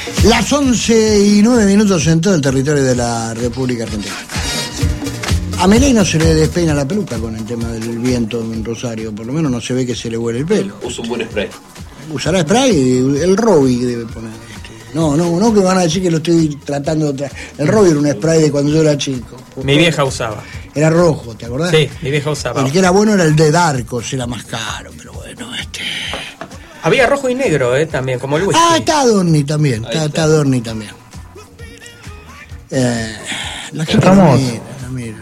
Las 11:09 en todo el territorio de la República Argentina. A Milei no se le despeina la peluca con el tema del viento en Rosario, por lo menos no se ve que se le huele el pelo. Usa un buen spray. Usará spray, el Robbie debe poner. No, que van a decir que lo estoy tratando de... El Robbie era un spray de cuando yo era chico. Mi vieja usaba. Era rojo, ¿te acordás? Sí, mi vieja usaba. El que era bueno era el de Darcos, era más caro, pero bueno, Había rojo y negro, también, como el whisky. Ah, está Adorni también, está Adorni también. La gente no mira.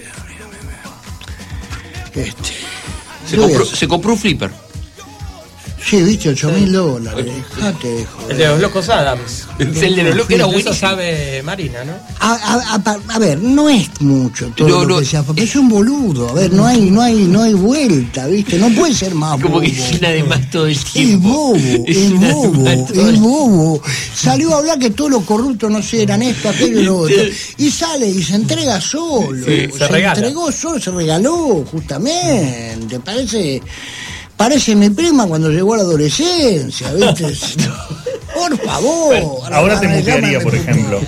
Se compró un flipper. Sí, viste, $8.000. Dejate de joder. El de los Locos Adams. El de los Locos era buenísimo. Eso sabe Marina, ¿no? A ver, no es mucho todo lo que sea, porque es un boludo. A ver, no hay vuelta, ¿viste? No puede ser más bobo. Como que llena de más todo el tiempo. Es bobo. Salió a hablar que todos los corruptos, no sé, eran esto, aquello y lo otro. Y sale y se entrega solo. Sí, se entregó solo, se regaló, justamente. Parece mi prima cuando llegó a la adolescencia, ¿viste? Por favor. Ahora te mutearía, por ejemplo.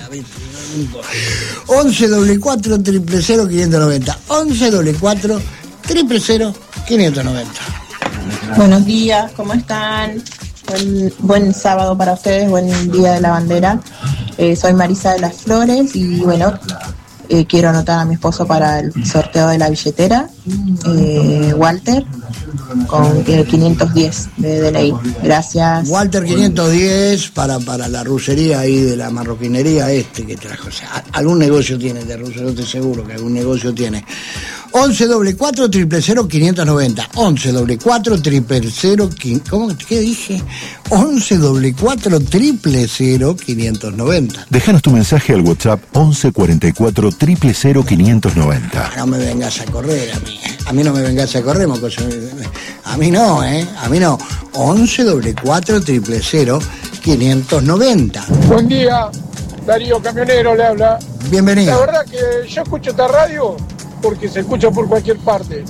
11 4 000 590. 11 4 000 590. Buenos días, ¿cómo están? Buen sábado para ustedes, buen día de la bandera. Soy Marisa de las Flores y bueno, quiero anotar a mi esposo para el sorteo de la billetera, Walter, con 510 de DNI. Gracias. Walter 510 para la rusería ahí de la marroquinería que trajo. O sea, algún negocio tiene de ruso, yo estoy seguro que algún negocio tiene. 11 4 000 590. 11 4 000 ¿cómo? ¿Qué dije? 11 4 000 590. Déjanos tu mensaje al WhatsApp 11 44 000 590. No me vengas a correr a mí. A mí no me vengas a correr, mocoso. A mí no, A mí no. 11 4 000 590. Buen día, Darío Camionero le habla. Bienvenido. La verdad que yo escucho esta radio porque se escucha por cualquier parte.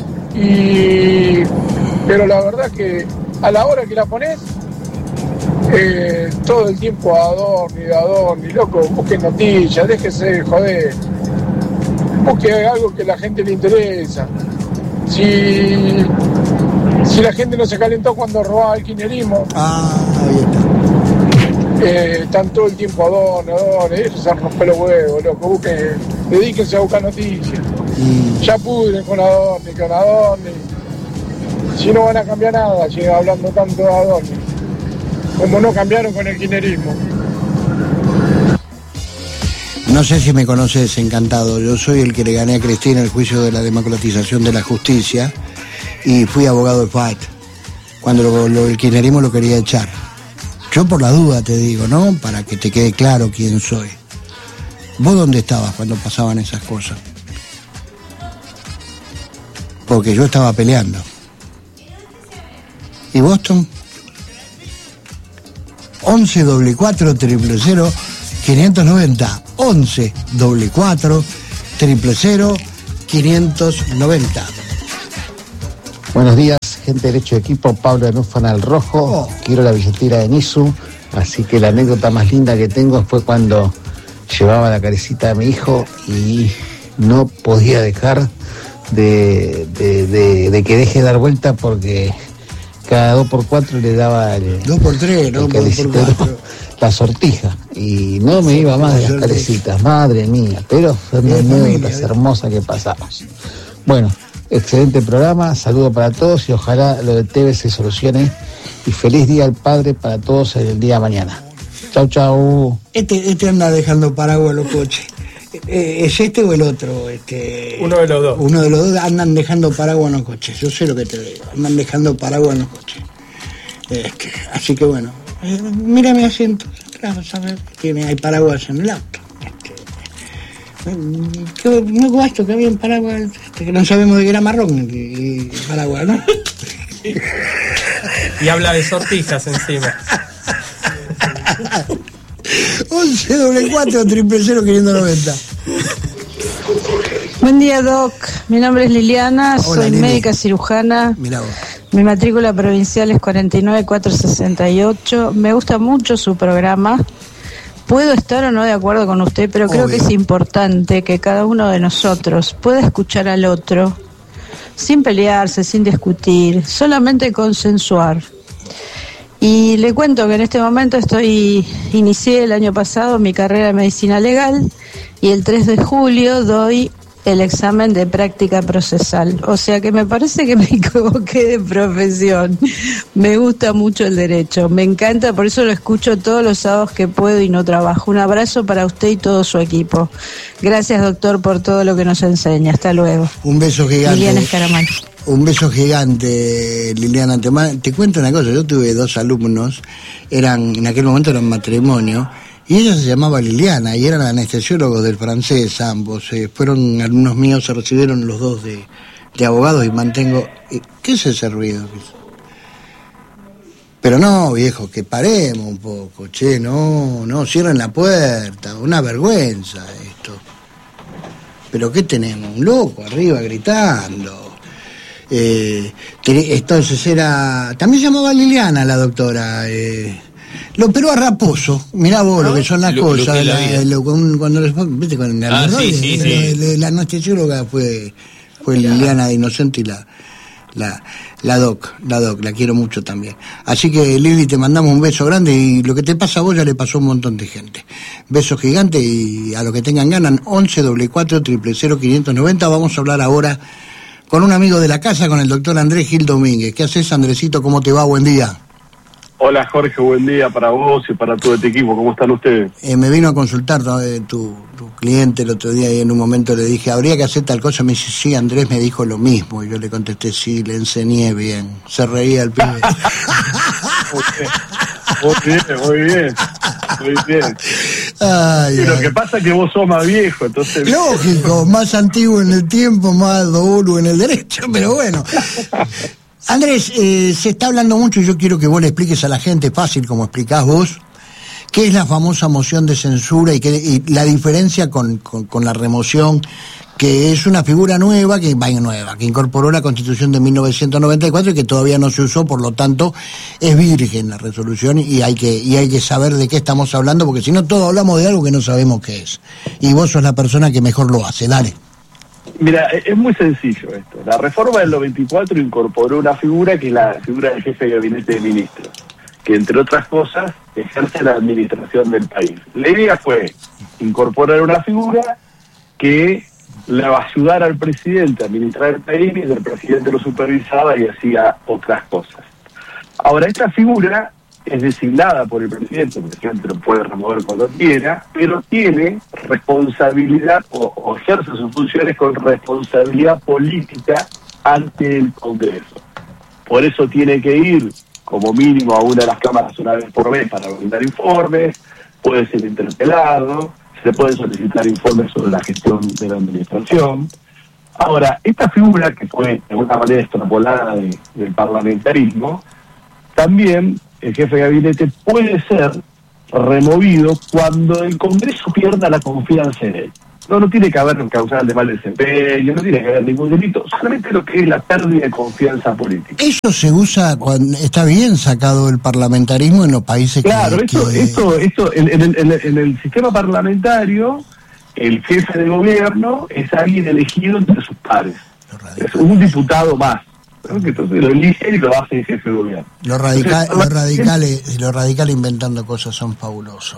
Pero la verdad que a la hora que la pones, todo el tiempo Adorni, loco, busque noticias, déjese de joder. Busque algo que a la gente le interesa. Si la gente no se calentó cuando robaba el kirchnerismo, ahí está. Están todo el tiempo Adorni, eso se rompe los huevos, loco, dedíquense a buscar noticias. Ya pudren con Adorni. Si no van a cambiar nada, siguen hablando tanto de Adorni, como no cambiaron con el kirchnerismo. No sé si me conoces, encantado. Yo soy el que le gané a Cristina el juicio de la democratización de la justicia y fui abogado de FAET cuando el kirchnerismo lo quería echar. Yo por la duda te digo, ¿no? Para que te quede claro quién soy. ¿Vos dónde estabas cuando pasaban esas cosas? Porque yo estaba peleando. ¿Y Boston? 11 4 000 590. 11 4 000 590. Buenos días, gente del Hecho de Equipo, Pablo de Núfanal Rojo. Quiero la billetera de Nisu, así que la anécdota más linda que tengo fue cuando llevaba la carecita de mi hijo y no podía dejar de que deje de dar vuelta porque cada 2x4 le daba el 2x3, no 2x4 la sortija y no me iba más de las calecitas, madre mía, pero son anécdotas hermosas que pasamos. Bueno, excelente programa, saludo para todos y ojalá lo de TV se solucione y feliz día al padre para todos el día de mañana. Chau. Este anda dejando paraguas en los coches. ¿Es este o el otro? Uno de los dos. Uno de los dos andan dejando paraguas en los coches. Yo sé lo que te digo. Andan dejando paraguas en los coches. Así que bueno. Mira mi asiento. Claro, sabes que hay paraguas en el auto. Muy guasto que había en paraguas. Que no sabemos de que era marrón y paraguas, ¿no? Y habla de sortijas encima. 11 4 000 590. Buen día, Doc. Mi nombre es Liliana. Hola, soy Lili. médica cirujana. Mirá vos. Mi matrícula provincial es 49468. Me gusta mucho su programa. puedo estar o no de acuerdo con usted, pero creo que es importante que cada uno de nosotros pueda escuchar al otro sin pelearse, sin discutir, solamente consensuar. Y le cuento que en este momento inicié el año pasado mi carrera de medicina legal y el 3 de julio doy el examen de práctica procesal. O sea que me parece que me equivoqué de profesión. Me gusta mucho el derecho, me encanta, por eso lo escucho todos los sábados que puedo y no trabajo. Un abrazo para usted y todo su equipo. Gracias, doctor, por todo lo que nos enseña. Hasta luego. Un beso gigante. Liliana Escaramano. Un beso gigante, Liliana. Te cuento una cosa, yo tuve 2 alumnos, en aquel momento eran matrimonio, y ella se llamaba Liliana y eran anestesiólogos del francés ambos. Fueron alumnos míos, se recibieron los 2 de abogados y mantengo... ¿Qué es ese ruido? Pero no, viejo, que paremos un poco, no, cierren la puerta, una vergüenza esto. ¿Pero qué tenemos? Un loco arriba gritando. Entonces también se llamaba Liliana la doctora, lo operó a Raposo, mirá vos lo que son las cosas, cuando viste con el la anestesióloga fue Liliana de Inocente y la doc, la quiero mucho también. Así que Lili, te mandamos un beso grande y lo que te pasa a vos ya le pasó a un montón de gente. Besos gigantes y a los que tengan ganas, 11 44 000 590. Vamos a hablar ahora con un amigo de la casa, con el doctor Andrés Gil Domínguez. ¿Qué haces, Andresito? ¿Cómo te va? Buen día. Hola, Jorge, buen día para vos y para todo este equipo. ¿Cómo están ustedes? Me vino a consultar tu cliente el otro día y en un momento le dije, ¿habría que hacer tal cosa? Me dice, sí, Andrés me dijo lo mismo. Y yo le contesté, sí, le enseñé bien. Se reía el pibe. Muy bien. Lo que pasa es que vos sos más viejo, entonces... Lógico, más antiguo en el tiempo, más dolo en el derecho, pero bueno. Andrés, se está hablando mucho y yo quiero que vos le expliques a la gente, fácil como explicás vos, qué es la famosa moción de censura y la diferencia con la remoción, que es una figura nueva que incorporó la Constitución de 1994 y que todavía no se usó, por lo tanto es virgen la resolución y hay que saber de qué estamos hablando, porque si no todos hablamos de algo que no sabemos qué es. Y vos sos la persona que mejor lo hace, dale. Mira, es muy sencillo esto. La reforma del 94 incorporó una figura que es la figura del jefe de gabinete de ministros, que entre otras cosas ejerce la administración del país. La idea fue incorporar una figura que le va a ayudar al presidente a administrar el país y el presidente lo supervisaba y hacía otras cosas. Ahora, esta figura es designada por el presidente lo puede remover cuando quiera, pero tiene responsabilidad o ejerce sus funciones con responsabilidad política ante el Congreso. Por eso tiene que ir como mínimo a una de las cámaras una vez por mes para brindar informes, puede ser interpelado, se pueden solicitar informes sobre la gestión de la administración. Ahora, esta figura que fue de alguna manera extrapolada del parlamentarismo, también el jefe de gabinete puede ser removido cuando el Congreso pierda la confianza en él. No tiene que haber causal de mal desempeño, no tiene que haber ningún delito, solamente lo que es la pérdida de confianza política. Eso se usa cuando está bien sacado el parlamentarismo en los países claro, esto en el sistema parlamentario, el jefe de gobierno es alguien elegido entre sus pares. Es un diputado más. Entonces lo eligen y lo hace el jefe de gobierno. Los radicales inventando cosas son fabulosos.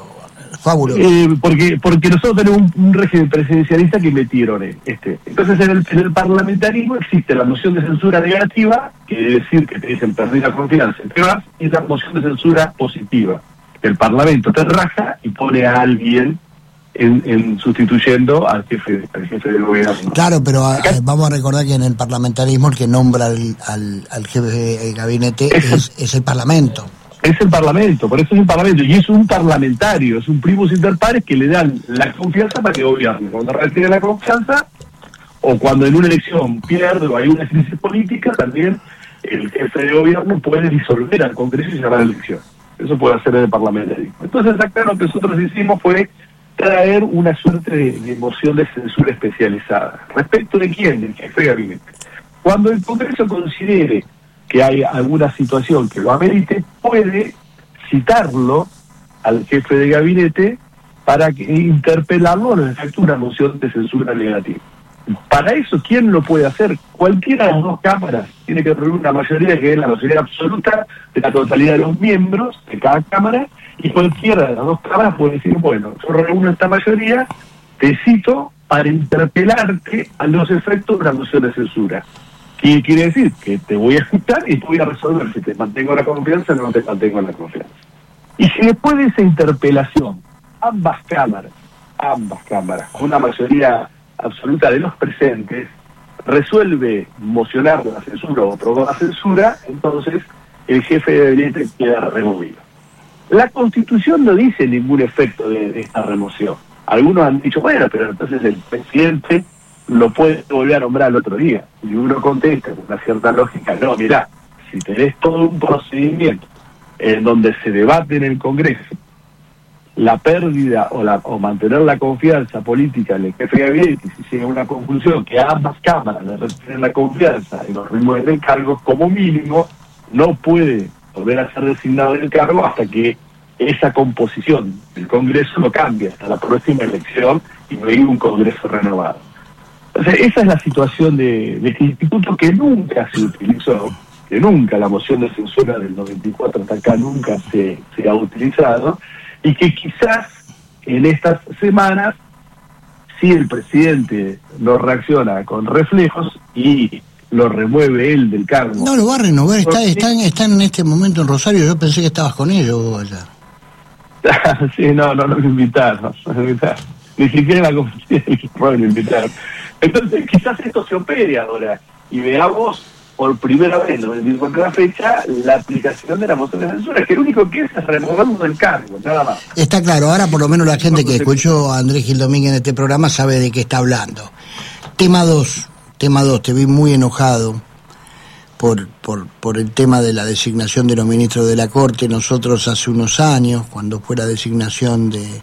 Porque nosotros tenemos un régimen presidencialista que metieron Entonces en el parlamentarismo existe la moción de censura negativa, que quiere decir que te dicen perdí la confianza, te vas, y la moción de censura positiva. El Parlamento te raja y pone a alguien en sustituyendo al jefe del gobierno. Claro, pero vamos a recordar que en el parlamentarismo el que nombra al jefe de gabinete es el Parlamento. Es el Parlamento, por eso es el Parlamento, y es un parlamentario, es un primus inter pares que le dan la confianza para que gobierne. Cuando retiene la confianza, o cuando en una elección pierde o hay una crisis política, también el jefe de gobierno puede disolver al Congreso y cerrar la elección. Eso puede hacer en el parlamentarismo. Entonces acá lo que nosotros hicimos fue traer una suerte de moción de censura especializada. ¿Respecto de quién? Del jefe de gabinete. Cuando el Congreso considere que hay alguna situación que lo amerite, puede citarlo al jefe de gabinete para interpelarlo en efecto una moción de censura negativa. Para eso, ¿quién lo puede hacer? Cualquiera de las dos cámaras tiene que reunir una mayoría que es la mayoría absoluta de la totalidad de los miembros de cada cámara, y cualquiera de las dos cámaras puede decir, bueno, yo reúno esta mayoría, te cito para interpelarte a los efectos de una moción de censura. ¿Qué quiere decir? Que te voy a escuchar y te voy a resolver si te mantengo la confianza o no te mantengo la confianza. Y si después de esa interpelación, ambas cámaras, con una mayoría absoluta de los presentes, resuelve mocionar la censura o aprobar la censura, entonces el jefe de gabinete queda removido. La Constitución no dice ningún efecto de esta remoción. Algunos han dicho, bueno, pero entonces el presidente lo puede volver a nombrar el otro día. Y uno contesta con una cierta lógica, no, mirá, si tenés todo un procedimiento en donde se debate en el Congreso la pérdida o mantener la confianza política del jefe de gabinete, y si llega a una conclusión que ambas cámaras le retienen la confianza y los remueven del cargo, como mínimo no puede volver a ser designado en el cargo hasta que esa composición del Congreso no cambie hasta la próxima elección y no hay un Congreso renovado. Entonces, esa es la situación de este instituto que nunca se utilizó, que nunca la moción de censura del 94 hasta acá nunca se ha utilizado, y que quizás en estas semanas, si el presidente no reacciona con reflejos y lo remueve él del cargo. No, lo va a renovar, están en este momento en Rosario, yo pensé que estabas con ellos vos allá. Sí, no me invitaron, ni siquiera la conferencia me invitaron. Entonces quizás esto se opere ahora y veamos por primera vez, no en la fecha, la aplicación de la moción de censura, que lo único que es removerlo del cargo, nada más. Está claro, ahora por lo menos la gente que escuchó a Andrés Gil Domínguez en este programa sabe de qué está hablando. Tema 2, te vi muy enojado por el tema de la designación de los ministros de la Corte. Nosotros hace unos años, cuando fue la designación de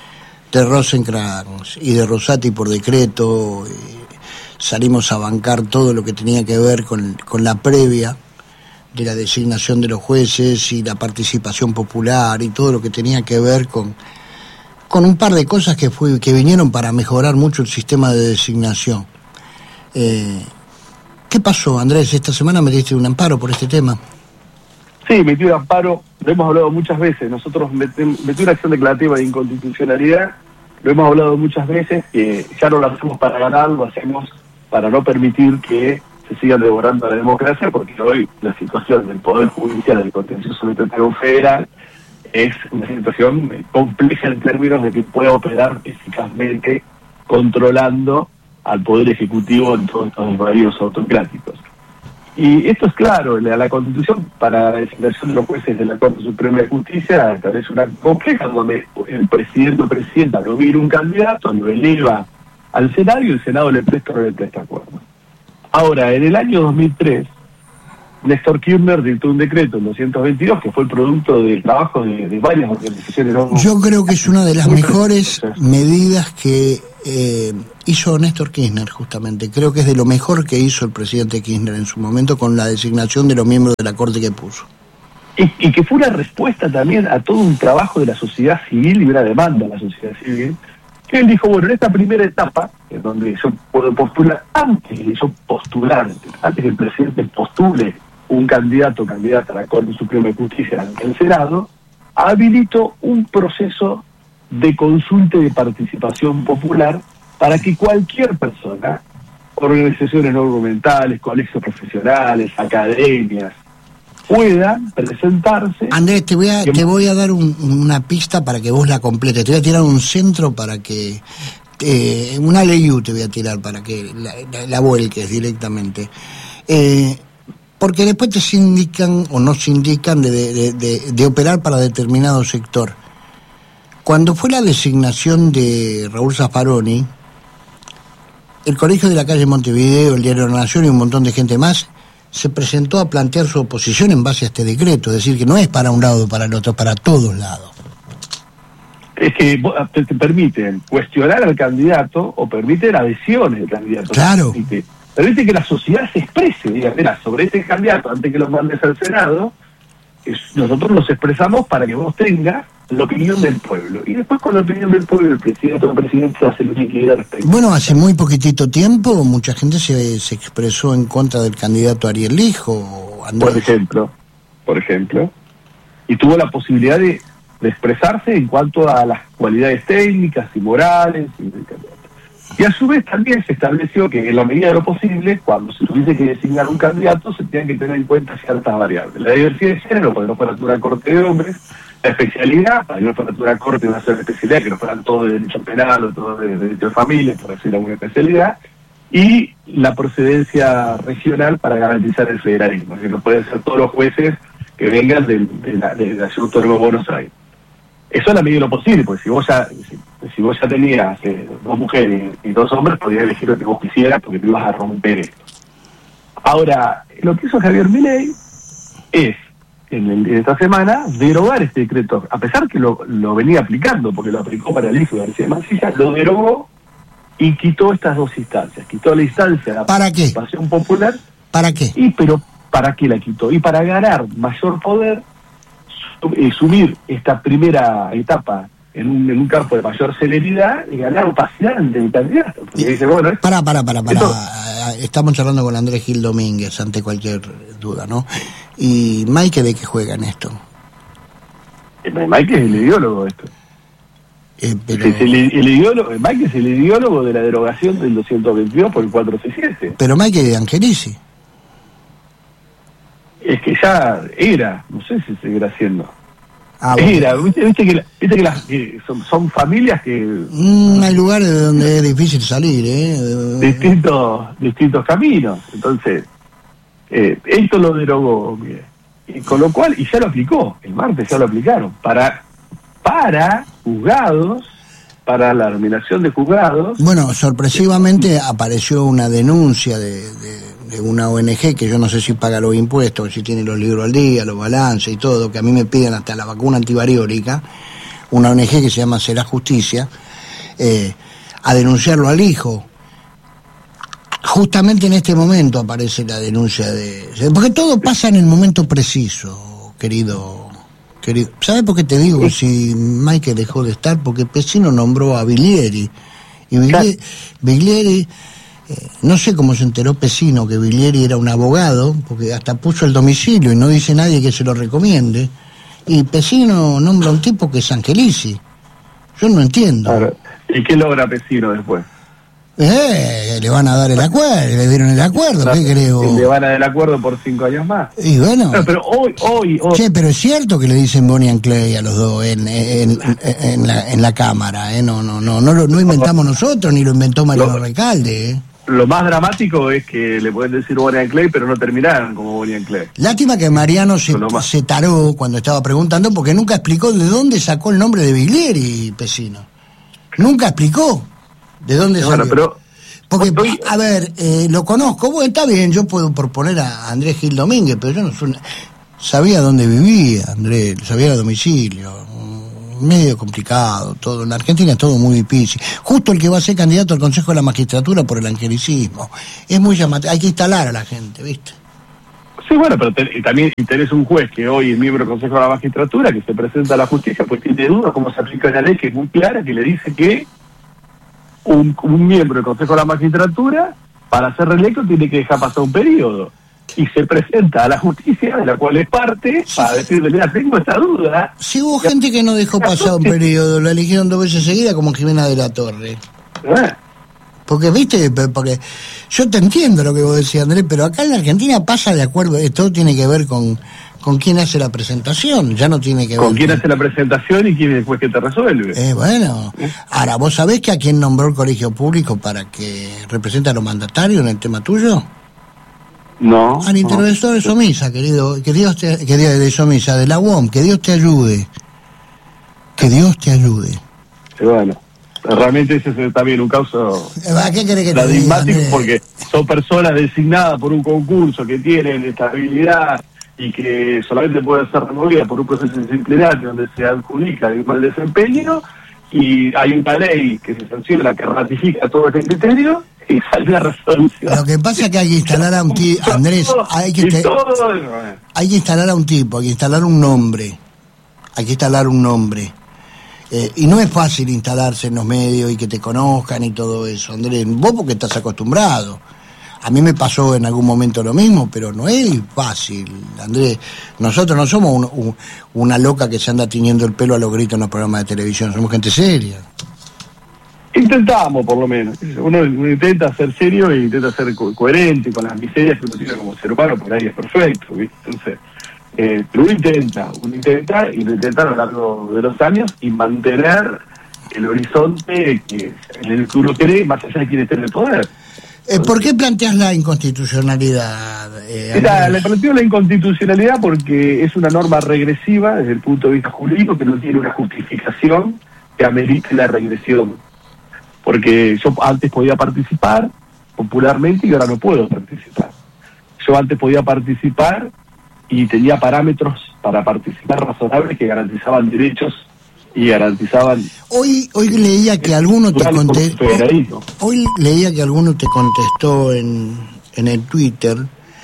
Rosenkrantz y de Rosati por decreto, salimos a bancar todo lo que tenía que ver con la previa de la designación de los jueces y la participación popular y todo lo que tenía que ver con un par de cosas que vinieron para mejorar mucho el sistema de designación. ¿Qué pasó, Andrés? Esta semana metiste un amparo por este tema. Sí, metí un amparo, lo hemos hablado muchas veces. Nosotros metí una acción declarativa de inconstitucionalidad, lo hemos hablado muchas veces, que ya no lo hacemos para ganar, lo hacemos para no permitir que se sigan devorando la democracia, porque hoy la situación del Poder Judicial del Contencioso Administrativo Federal es una situación compleja en términos de que puede operar eficazmente controlando al Poder Ejecutivo en todos estos desvaríos autocráticos. Y esto es claro, la Constitución para la designación de los jueces de la Corte Suprema de Justicia establece una compleja donde el presidente o presidenta nomina un candidato, lo eleva al Senado y el Senado le presta acuerdo. Ahora, en el año 2003, Néstor Kirchner dictó un decreto, el 222, que fue el producto del trabajo de varias organizaciones. Yo creo que es una de las mejores medidas que hizo Néstor Kirchner, justamente. Creo que es de lo mejor que hizo el presidente Kirchner en su momento con la designación de los miembros de la Corte que puso. Y que fue una respuesta también a todo un trabajo de la sociedad civil y una demanda de la sociedad civil, que él dijo, bueno, en esta primera etapa, en donde yo puedo postular, antes que el presidente postule un candidato o candidata a la Corte Suprema de Justicia ante el Senado, habilitó un proceso de consulta y de participación popular para que cualquier persona, organizaciones no gubernamentales, colegios profesionales, academias, puedan presentarse. Andrés, te voy a dar una pista para que vos la completes. Te voy a tirar un centro para que una leyú te voy a tirar para que la vuelques directamente. Porque después te sindican o no sindican de operar para determinado sector. Cuando fue la designación de Raúl Zaffaroni, el Colegio de la Calle Montevideo, el Diario de la Nación y un montón de gente más se presentó a plantear su oposición en base a este decreto, es decir, que no es para un lado o para el otro, para todos lados. Es que te permiten cuestionar al candidato o permiten adhesiones del candidato. Claro. Permite que la sociedad se exprese, diga, mira, sobre este candidato, antes que lo mandes al Senado, nosotros los expresamos para que vos tengas la opinión del pueblo. Y después con la opinión del pueblo el presidente o presidente hace lo que quiera respecto. Bueno, hace muy poquitito tiempo mucha gente se expresó en contra del candidato Ariel Lijo, Andrés. Por ejemplo, y tuvo la posibilidad de expresarse en cuanto a las cualidades técnicas y morales y a su vez también se estableció que en la medida de lo posible, cuando se tuviese que designar un candidato, se tenían que tener en cuenta ciertas variables: la diversidad de género, porque no fuera una corte de hombres; la especialidad, para que no fuera una corte de una sola especialidad, que no fueran todos de derecho penal o todos de derecho de familia, por decir alguna especialidad; y la procedencia regional para garantizar el federalismo, que no pueden ser todos los jueces que vengan de la Ciudad Autónoma de Buenos Aires. Eso es la medida de lo posible, porque si vos ya tenías 2 mujeres y 2 hombres, podías elegir lo que vos quisieras, porque no ibas a romper esto. Ahora, lo que hizo Javier Milei es, en esta semana, derogar este decreto, a pesar que lo venía aplicando, porque lo aplicó para el hijo de García Mancilla, lo derogó y quitó estas 2 instancias. Quitó la instancia de la participación popular. ¿Para qué? Pero ¿para qué la quitó? Y para ganar mayor poder, subir esta primera etapa en un campo de mayor celeridad y ganar opacidad ante el candidato. Dice, bueno, para. Estamos charlando con Andrés Gil Domínguez, ante cualquier duda, ¿no? ¿Y Maike de qué juega en esto? Maike es el ideólogo de esto. Pero... Maike es el ideólogo de la derogación del 222 por el 467. Pero Maike de Angelici. Es que ya era, no sé si seguirá siendo. Era, viste que son familias que... hay lugares de donde es difícil salir, distintos caminos. Entonces, esto lo derogó, y con lo cual, y ya lo aplicó, el martes ya lo aplicaron, para juzgados, para la nominación de juzgados. Bueno, sorpresivamente apareció una denuncia de una ONG que yo no sé si paga los impuestos, si tiene los libros al día, los balances y todo, que a mí me piden hasta la vacuna antivariólica, una ONG que se llama Será Justicia, a denunciarlo al hijo. Justamente en este momento aparece la denuncia porque todo pasa en el momento preciso, querido. ¿Sabes por qué te digo si Maike dejó de estar? Porque Pesino nombró a Viglieri. Y Viglieri, no sé cómo se enteró Pesino que Viglieri era un abogado, porque hasta puso el domicilio y no dice nadie que se lo recomiende. Y Pesino nombra a un tipo que es Angelici. Yo no entiendo. Ahora, ¿y qué logra Pesino después? Le van a dar el acuerdo, le dieron el acuerdo, ¿qué creo? Le van a dar el acuerdo por 5 años más. Y bueno. No, pero hoy. Che, pero es cierto que le dicen Bonnie and Clyde a los dos en la cámara, no inventamos nosotros, ni lo inventó Mariano Recalde, Lo más dramático es que le pueden decir Bonnie and Clyde, pero no terminaron como Bonnie and Clyde. Lástima que Mariano se taró cuando estaba preguntando, porque nunca explicó de dónde sacó el nombre de Viglieri, Pesino. Nunca explicó de dónde salió. Pero porque, a ver, lo conozco, bueno, está bien, yo puedo proponer a Andrés Gil Domínguez, pero yo no sabía dónde vivía, Andrés, sabía el domicilio, medio complicado, todo. En Argentina es todo muy difícil. Justo el que va a ser candidato al Consejo de la Magistratura por el angelicismo. Es muy llamativo, hay que instalar a la gente, ¿viste? Sí, bueno, pero también tenés un juez que hoy es miembro del Consejo de la Magistratura, que se presenta a la justicia, pues tiene dudas cómo se aplica la ley, que es muy clara, que le dice que un miembro del Consejo de la Magistratura, para ser reelecto, tiene que dejar pasar un periodo. Y se presenta a la justicia, de la cual es parte, para decirle, mira, tengo esta duda. Sí, hubo gente que no dejó pasar un periodo, la eligieron 2 veces seguidas, como Jimena de la Torre. Porque, viste, porque yo te entiendo lo que vos decís, Andrés, pero acá en la Argentina pasa de acuerdo, todo tiene que ver con quién hace la presentación, ya no tiene que ver con quién hace la presentación y quién después que te resuelve. Bueno, ahora, ¿vos sabés que a quién nombró el colegio público para que represente a los mandatarios en el tema tuyo? No. Al interventor de Somisa, querido, de Somisa, de la UOM, que Dios te ayude. Que Dios te ayude. Bueno, realmente ese es también un caso ¿qué querés que te diga, porque son personas designadas por un concurso que tienen estabilidad y que solamente pueden ser removidas por un proceso disciplinario donde se adjudica el mal desempeño, y hay una ley que se sanciona, que ratifica todo este criterio, y sale una resolución. Lo que pasa es que hay que instalar a un tipo, Andrés, hay que instalar a un tipo, hay que instalar un nombre, Y no es fácil instalarse en los medios y que te conozcan y todo eso, Andrés. Vos porque estás acostumbrado. A mí me pasó en algún momento lo mismo, pero no es fácil, Andrés. Nosotros no somos una loca que se anda tiñendo el pelo a los gritos en los programas de televisión, somos gente seria. Intentamos, por lo menos. Uno intenta ser serio e intenta ser coherente con las miserias que uno tiene como ser humano, porque nadie es perfecto, ¿viste? Entonces, pero uno intenta y lo intenta a lo largo de los años y mantener el horizonte en el que uno cree, más allá de quien esté en el poder. ¿Por qué planteas la inconstitucionalidad? Mira, le planteo la inconstitucionalidad porque es una norma regresiva desde el punto de vista jurídico que no tiene una justificación que amerite la regresión. Porque yo antes podía participar popularmente y ahora no puedo participar. Yo antes podía participar y tenía parámetros para participar razonables que garantizaban derechos y garantizaban. Hoy leía que alguno te contestó. Hoy leía que alguno te contestó en el Twitter,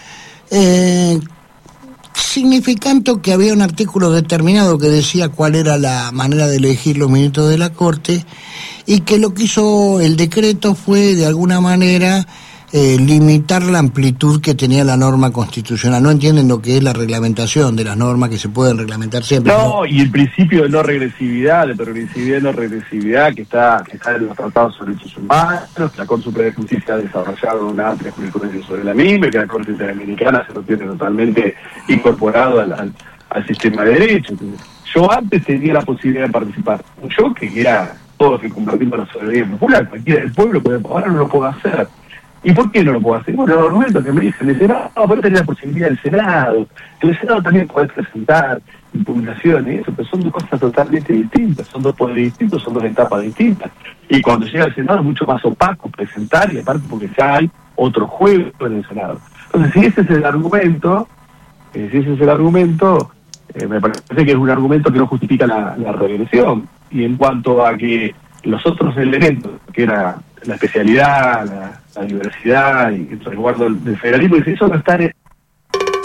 significando que había un artículo determinado que decía cuál era la manera de elegir los ministros de la Corte y que lo que hizo el decreto fue de alguna manera limitar la amplitud que tenía la norma constitucional. No entienden lo que es la reglamentación de las normas que se pueden reglamentar siempre. No, y el principio de no regresividad, de progresividad y no regresividad que está en los tratados sobre derechos humanos, que la Corte Suprema de Justicia ha desarrollado una amplia jurisprudencia sobre la misma, que la Corte Interamericana se lo tiene totalmente incorporado al sistema de derecho. Entonces, yo antes tenía la posibilidad de participar. Yo que era todo lo que compartimos la soberanía popular, cualquiera del pueblo, ahora no lo puedo hacer. ¿Y por qué no lo puedo hacer? Bueno, los argumentos que me dicen el Senado, pero tener la posibilidad del Senado. El Senado también puede presentar impugnaciones y eso, pero son dos cosas totalmente distintas, son dos poderes distintos, son dos etapas distintas. Y cuando llega al Senado es mucho más opaco presentar, y aparte porque ya hay otro juego en el Senado. Entonces, si ese es el argumento, me parece que es un argumento que no justifica la regresión. Y en cuanto a que los otros elementos, que era la especialidad, la diversidad y el resguardo del federalismo, eso no está